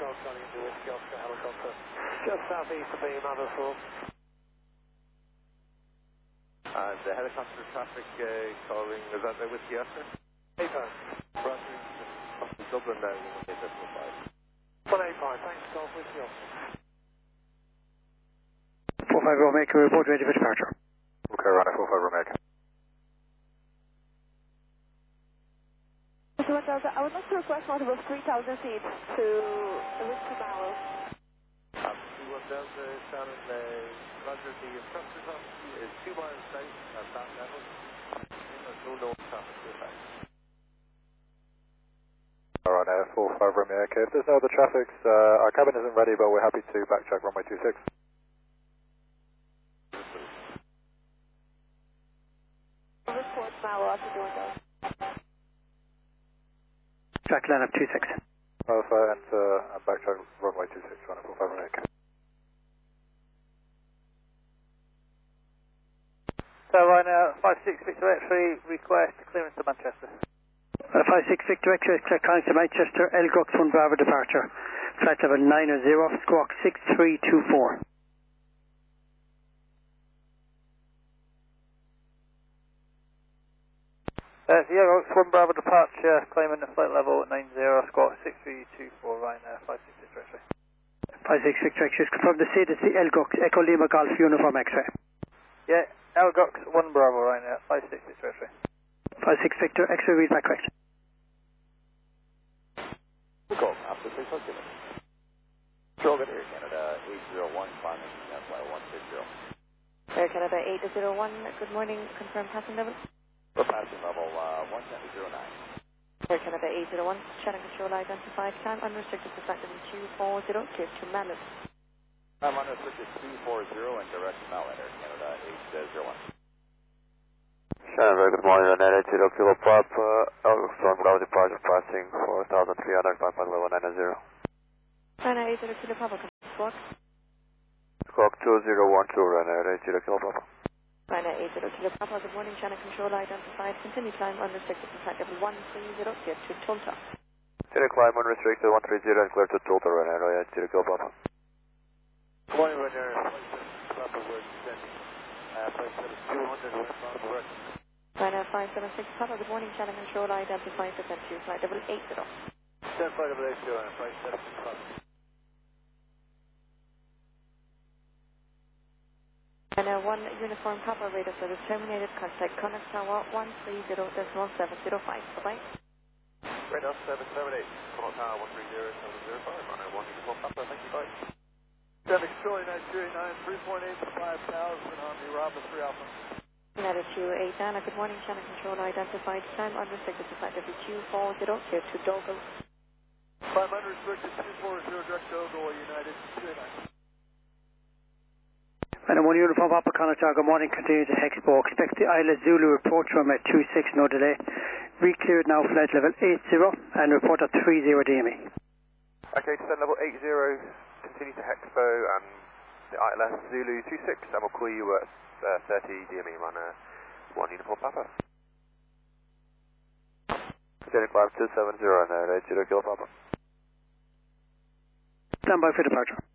Golf Charlie into Whiskey Oscar helicopter. Just southeast of beam, underfoot. And the helicopter traffic calling, is that the Whiskey Oscar? Paper. Roger, Dublin now, 185. 185, thanks, Golf Whiskey Oscar. 45 Romeo, report ready for departure. Okay, runner 45 Romeo. I would like to request one of 3,000 feet to Whiskey Barrel. 21 Delta down in Roger, the instructor's office is 2 miles south at that level. There's no known traffic to effect. Alright, 45 Romeo, okay. If there's no other traffic, our cabin isn't ready, but we're happy to backtrack runway 26. Report Barrel after doing those. Track line up 26. Alpha and backtrack runway 26, runway 45 Romeo, okay. So right now, 56 Victor X-ray, request clearance to Manchester. 56 Victor X-ray, clear connect to Manchester, Elgox 1 Bravo departure. Flight level 90, squawk 6324. Elgox 1 Bravo departure, claiming the flight level 90, squawk 6324 right now, 56 Victor X-ray. 56 Victor X-ray, confirm the seat is the Elgox Echo Lima Golf Uniform X-ray. Yeah, Elgox 1 Bravo right now, 56 Victor X-ray. 56 Victor X-ray, read back correct. Go, after 6 o'clock. Control Air Canada 801, climbing flight 160. Air Canada 801, good morning, confirm passing level. For passing level 109. Air Canada 801, channel control identified, time unrestricted to flight level 240, clear to Mallet. I'm on restricted 240 and direct Mallet, Air Canada 801. Shannon, very good morning, Renata, 0 Kilo Pop, Elgox 1 Bravo departure passing 4,300, climb flight level 90. China 80 Kilo Papa, squawk. Squawk 2012, Renata, 0 Kilo Papa. China 80 Kilo Papa, good morning, channel control identified, continue climb unrestricted to flight level 130, clear to Tulsa. Continue climb unrestricted 130 and clear to Tulsa, Renata, 0 Kilo Papa. Good morning, Renata, flight 7 Papa, we're descending. Flight 200 westbound direct. China 576 Papa, good morning, channel control identified, descend to flight level 80. Stand flight level 80 and flight 76 Papa. China 1 Uniform Papa, radar service terminated, contact Connect Tower 130.705, bye-bye. Radar 778, Connect Tower 130.705, runway 1 Uniform Papa, thank you, bye. Traffic control United 289, 3.8 to 5,000 on the Robber 3 Alpha. United 289, good morning, channel control identified, time unrestricted to flight level 240, clear to Dogle. 500 restricted 240, direct Dogle, United 289. And 1 Uniform Papa, Connect good morning, continue to Hexpo, expect the Isla Zulu approach from at 26, no delay. Re-cleared now, flight level 80, and report at 30 DME. Okay, descend level 80, continue to Hexpo, and the Isla Zulu 26, and we'll call you at 30 DME, run 1 Uniform Papa. Continue climb 270 and 0 Kilo Papa. Stand by for departure.